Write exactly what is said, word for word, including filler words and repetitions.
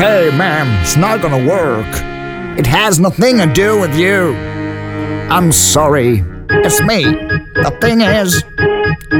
Hey, ma'am, it's not gonna work. It has nothing to do with you. I'm sorry. It's me. The thing is,